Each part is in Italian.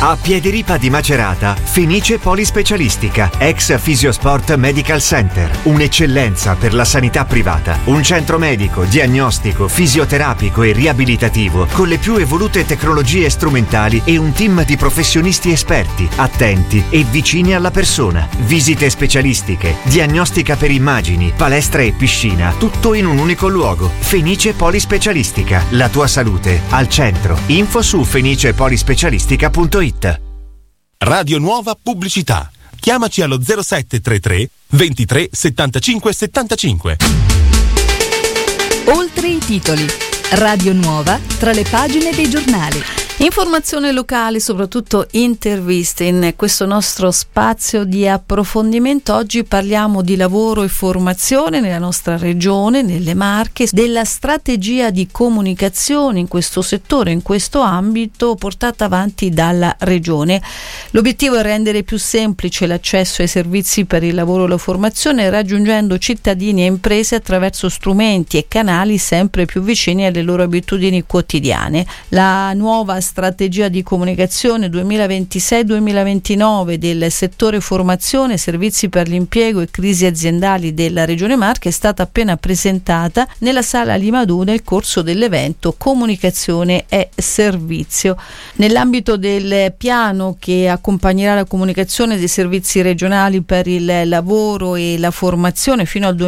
A Piederipa di Macerata, Fenice Polispecialistica, ex Fisiosport Medical Center. Un'eccellenza per la sanità privata. Un centro medico, diagnostico, fisioterapico e riabilitativo con le più evolute tecnologie strumentali e un team di professionisti esperti, attenti e vicini alla persona. Visite specialistiche, diagnostica per immagini, palestra e piscina, tutto in un unico luogo. Fenice Polispecialistica, la tua salute al centro. Info su fenicepolispecialistica.it. Radio Nuova Pubblicità. Chiamaci allo 0733 23 75 75. Oltre i titoli. Radio Nuova tra le pagine dei giornali. Informazione locale, soprattutto interviste. In questo nostro spazio di approfondimento oggi parliamo di lavoro e formazione nella nostra regione, nelle Marche, della strategia di comunicazione in questo settore, in questo ambito portata avanti dalla regione. L'obiettivo è rendere più semplice l'accesso ai servizi per il lavoro e la formazione, raggiungendo cittadini e imprese attraverso strumenti e canali sempre più vicini alle loro abitudini quotidiane. La nuova strategia di comunicazione 2026-2029 del settore formazione, servizi per l'impiego e crisi aziendali della Regione Marche è stata appena presentata nella sala Limadù nel corso dell'evento Comunicazione e Servizio. Nell'ambito del piano che accompagnerà la comunicazione dei servizi regionali per il lavoro e la formazione fino al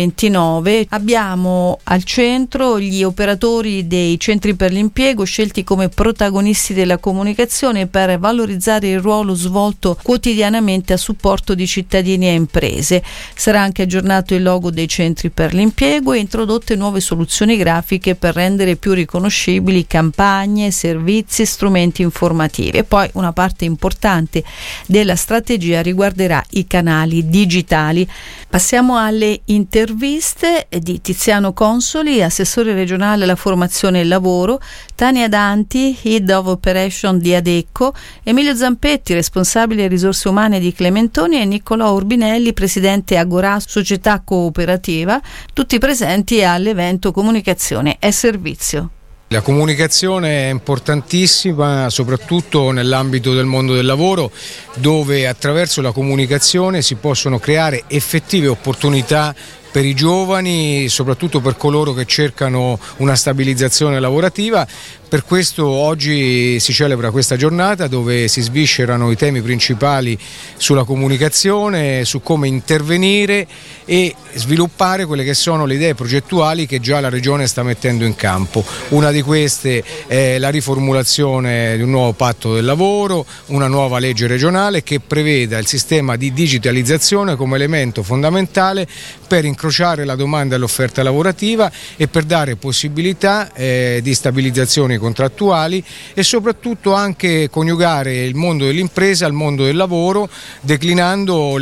2029 abbiamo al centro gli operatori dei centri per l'impiego scelti come protagonisti della comunicazione per valorizzare il ruolo svolto quotidianamente a supporto di cittadini e imprese. Sarà anche aggiornato il logo dei centri per l'impiego e introdotte nuove soluzioni grafiche per rendere più riconoscibili campagne, servizi e strumenti informativi. E poi una parte importante della strategia riguarderà i canali digitali. Passiamo alle interviste di Tiziano Consoli, assessore regionale alla formazione e il lavoro, Tania Danti, Head of Operation di Adecco, Emilio Zampetti, responsabile risorse umane di Clementoni, e Niccolò Urbinelli, presidente Agorà Società Cooperativa, tutti presenti all'evento Comunicazione e Servizio. La comunicazione è importantissima, soprattutto nell'ambito del mondo del lavoro, dove attraverso la comunicazione si possono creare effettive opportunità per i giovani, soprattutto per coloro che cercano una stabilizzazione lavorativa. Per questo oggi si celebra questa giornata dove si sviscerano i temi principali sulla comunicazione, su come intervenire e sviluppare quelle che sono le idee progettuali che già la Regione sta mettendo in campo. Una di queste è la riformulazione di un nuovo patto del lavoro, una nuova legge regionale che preveda il sistema di digitalizzazione come elemento fondamentale per incrociare la domanda e l'offerta lavorativa e per dare possibilità di stabilizzazione contrattuali e soprattutto anche coniugare il mondo dell'impresa al mondo del lavoro, declinando